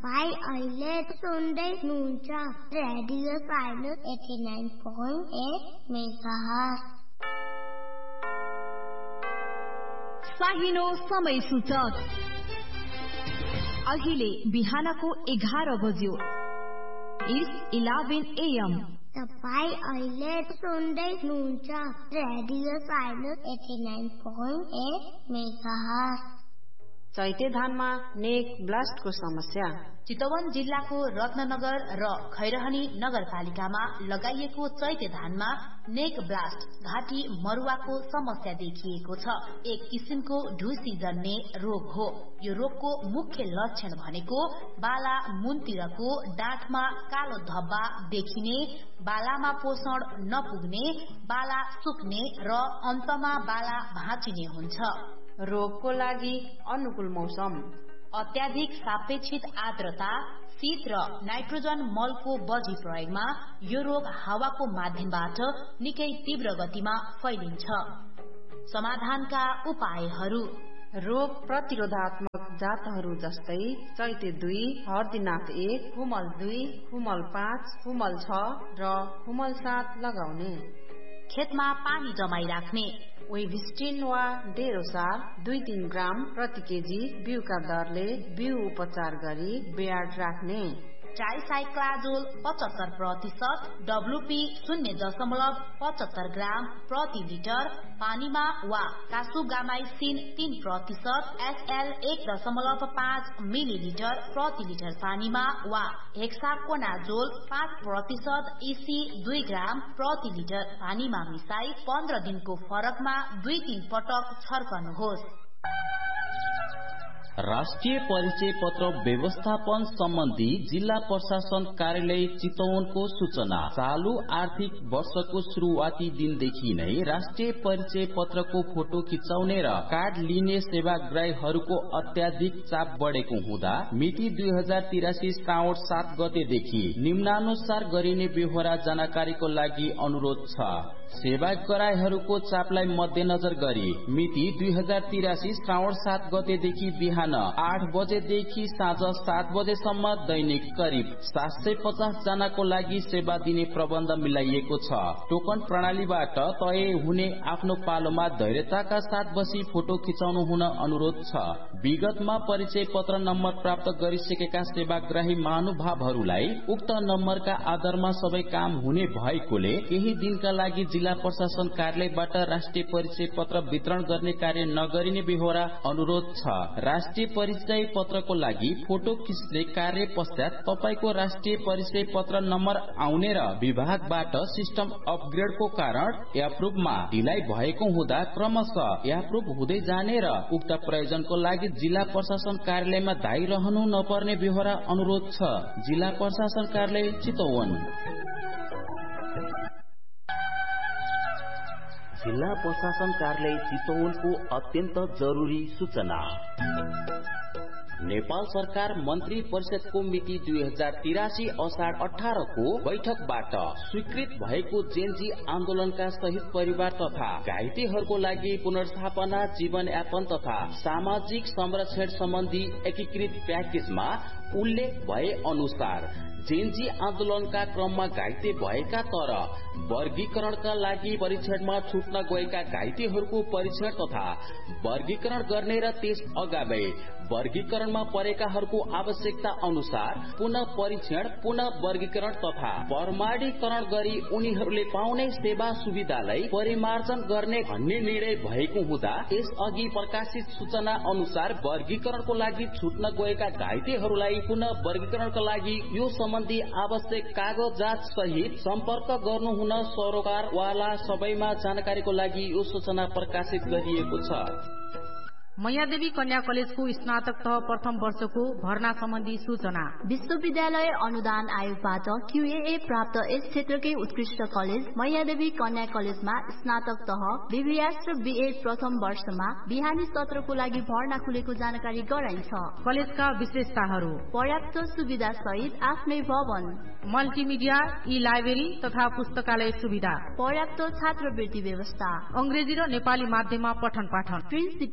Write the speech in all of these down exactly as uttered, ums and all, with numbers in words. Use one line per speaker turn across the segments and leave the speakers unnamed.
तपाईं अहिले सुन्दै हुनुहुन्छ radio silence eighty nine point at megahertz.
साहिनो समय सूचक अहिले बिहानको एघार बज्यो। It's eleven a.m..
तपाईं अहिले सुन्दै हुनुहुन्छ radio silence eighty nine point at megahertz.
चैते धानमा नेक ब्लास्टको समस्या।
चितवन जिल्लाको रत्ननगर र खैरहनी नगरपालिकामा लगाइएको चैते धानमा नेक ब्लास्ट घाँटी मरुवाको समस्या देखिएको छ। एक किसिमको ढुसी जन्ने रोग हो। यो रोगको मुख्य लक्षण भनेको बाला मुनतिरको डाँठमा कालो धब्बा देखिने, बालामा पोषण नपुग्ने, बाला सुक्ने र अन्तमा बाला भाँचिने हुन्छ।
रोगको लागि अनुकूल मौसम।
अत्याधिक सापेक्षित आर्द्रता, शीत र नाइट्रोजन मलको बढी प्रयोगमा यो रोग हावाको माध्यमबाट निकै तीव्र गतिमा फैलिन्छ। समाधानका उपायहरू:
रोग प्रतिरोधात्मक जातहरू जस्तै चैते दुई, हर्दीनाथ एक, खुमल दुई, खुमल पाँच, खुमल छ र खुमल सात लगाउने।
खेतमा पानी जमाई राख्ने।
वेभिस्टिन वा डेरोसार दुई तीन ग्राम प्रति केजी बिउका दरले बिउ उपचार गरी बेयाड राख्ने।
ट्राइसाइक्लाजोल पचहत्तर प्रतिशत, डब्लुपी शून्य दशमलव पचहत्तर ग्राम प्रति लिटर पानीमा वा कासुगामाइसिन तीन प्रतिशत, एसएल एक दशमलव पाँच मिलिलिटर प्रति लिटर पानीमा वा हेक्साकोनाजोल पाँच प्रतिशत, इसी दुई ग्राम प्रति लिटर पानीमा मिसाई पन्ध्र दिनको फरकमा दुई तीन पटक छर्कनुहोस्।
राष्ट्रिय परिचय पत्र व्यवस्थापन सम्बन्धी जिल्ला प्रशासन कार्यालय चितवनको सूचना। चालू आर्थिक वर्षको शुरूआती दिनदेखि नै राष्ट्रिय परिचय पत्रको फोटो खिचाउने र कार्ड लिने सेवाग्राहीहरूको अत्याधिक चाप बढेको हुँदा मिति दुई हजार तिरासी श्रावण सात गतेदेखि निम्नानुसार गरिने बेहोरा जानकारीको लागि अनुरोध छ। सेवाग्राहीहरूको चापलाई मध्यनजर गरी मिति दुई हजार तिरासी श्रावण सात गतेदेखि बिहान आठ बजेदेखि साँझ सात बजेसम्म दैनिक करिब सात सय पचास जनाको लागि सेवा दिने प्रबन्ध मिलाइएको छ। टोकन प्रणालीबाट तय हुने आफ्नो पालोमा धैर्यताका साथ बसी फोटो खिचाउनु हुन अनुरोध छ। विगतमा परिचय पत्र नम्बर प्राप्त गरिसकेका सेवाग्राही महानुभावहरूलाई उक्त नम्बरका आधारमा सबै काम हुने भएकोले केही दिनका लागि जिल्ला प्रशासन कार्यालयबाट राष्ट्रिय परिचय पत्र वितरण गर्ने कार्य नगरिने बेहोरा अनुरोध छ। राष्ट्रिय परिचय पत्रको लागि फोटो खिच्ने कार्य पश्चात तपाईको राष्ट्रिय परिचय पत्र नम्बर आउने र विभागबाट सिस्टम अपग्रेडको कारण एप्रुभमा ढिलाइ भएको हुँदा क्रमशः एप्रुभ हुँदै जाने र उक्त प्रयोजनको लागि जिल्ला प्रशासन कार्यालयमा धाइ रहनु नपर्ने बेहोरा अनुरोध छ। जिल्ला प्रशासन कार्यालय चितवन। जिल्ला प्रशासन कार्यालय चितवनको अत्यन्त जरुरी सूचना। नेपाल सरकार मन्त्री परिषदको मिति दुई हजार तिरासी असार अठारह को बैठकबाट स्वीकृत भएको जेनजी आन्दोलनका शहीद परिवार तथा घाइतेहरूको लागि पुनर्स्थापना, जीवन यापन तथा सामाजिक संरक्षण सम्बन्धी एकीकृत प्याकेजमा उल्लेख भए अनुसार जेनजी आन्दोलनका क्रममा घाइते भएका तर वर्गीकरणका लागि परीक्षणमा छुट्न गएका घाइतेहरूको परीक्षण तथा वर्गीकरण गर्ने र त्यस अगावै वर्गीकरणमा परेकाहरूको आवश्यकता अनुसार पुनः परीक्षण, पुनः वर्गीकरण तथा प्रमाणीकरण गरी उनीहरूले पाउने सेवा सुविधालाई परिमार्जन गर्ने भन्ने निर्णय भएको हुँदा यसअघि प्रकाशित सूचना अनुसार वर्गीकरणको लागि छुट्न गएका घाइतेहरूलाई पुनः वर्गीकरणका लागि यो सम्बन्धी आवश्यक कागजात सहित सम्पर्क गर्नु हुन सरोकारवाला सबैमा जानकारीको लागि यो सूचना प्रकाशित गरिएको छ।
मैयादेवी कन्या कलेजको स्नातक तह प्रथम वर्षको भर्ना सम्बन्धी सूचना।
विश्वविद्यालय अनुदान आयोगबाट क्यूएए प्राप्त यस क्षेत्रकै उत्कृष्ट कलेज मैयादेवी कन्या कलेजमा स्नातक तह बीबीएस र बीएड प्रथम वर्षमा बिहानी सत्रको लागि भर्ना खुलेको जानकारी गराइन्छ।
कलेजका विशेषताहरू:
पर्याप्त सुविधा सहित आफ्नै भवन,
मल्टिमिडिया, ई लाइब्रेरी तथा पुस्तकालय सुविधा,
पर्याप्त छात्रवृत्ति व्यवस्था,
अंग्रेजी र नेपाली माध्यममा पठन पाठन।
प्रिन्सिपल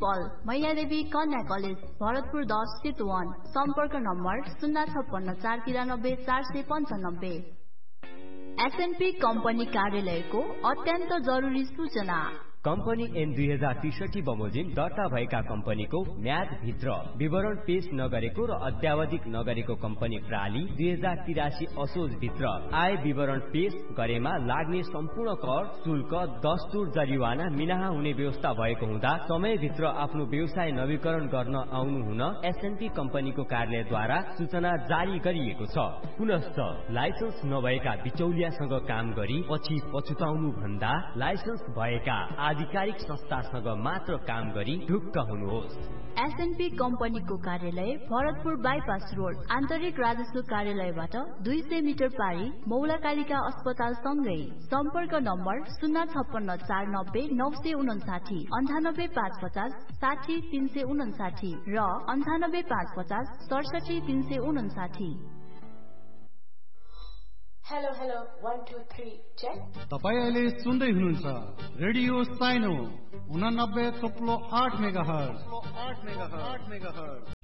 मैयादेवी कन्या कलेज भरतपुर दस चितवन सम्पर्क नम्बर शून्य छप्पन्न चार तिरानब्बे चार सय पन्चानब्बे। एसएनपी कम्पनी कार्यालयको अत्यन्त जरुरी सूचना।
कम्पनी एन दुई हजार त्रिसठी बमोजिम दर्ता भएका कम्पनीको म्याद भित्र विवरण पेश नगरेको र अद्यावधिक नगरेको कम्पनी प्रणाली दुई हजार तिरासी असोज भित्र आय विवरण पेश गरेमा लाग्ने सम्पूर्ण कर शुल्क दस्तुर जरिवाना मिनाहा हुने व्यवस्था भएको हुँदा समयभित्र आफ्नो व्यवसाय नवीकरण गर्न आउनु हुन एसएनपी कम्पनीको कार्यालयद्वारा सूचना जारी गरिएको छ। पुनश्च लाइसेन्स नभएका बिचौलियासँग काम गरी पछि पछुताउनु भन्दा लाइसेन्स भएका आधिकारिक संस्थासँग मात्र काम गरी ढुक्क हुनुहोस्।
एसएनपी कम्पनीको कार्यालय भरतपुर बाइपास रोड आन्तरिक राजस्व कार्यालयबाट दुई सय मिटर पारी मौला कालिका अस्पताल सँगै। सम्पर्क नम्बर शून्य छप्पन्न चार नब्बे नौ सय उनासाठी अन्ठानब्बे पाँच पचास साठी तीन सय उनासाठी र अन्ठानब्बे पाँच पचास सडसठी तीन सय उनासाठी।
Hello hello one two three check.
तपाईँ अहिले सुन्दै हुनुहुन्छ रेडियो साइनो उनानब्बे थोप्लो आठ मेगा हर्ज।